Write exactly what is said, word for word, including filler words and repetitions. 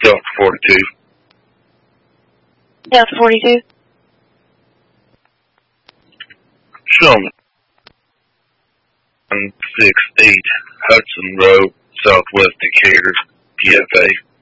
Delta forty-two. Delta forty-two. Show me. one six eight Hudson Road, Southwest Decatur, P F A.